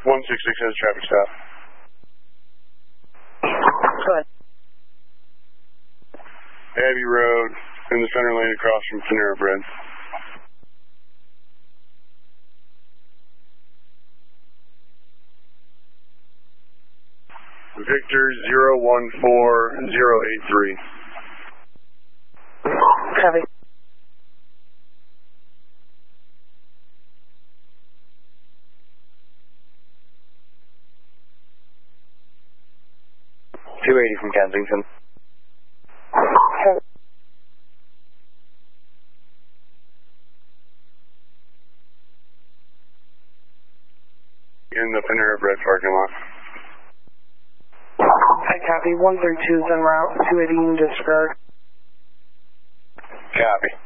166 has a traffic stop. Go ahead. Abbey Road, in the center lane across from Panera Bread. Victor 014083. Copy. .280 from Kensington. In the Panera Bread parking lot. I copy. 132 is en route. 280 disregard. Copy.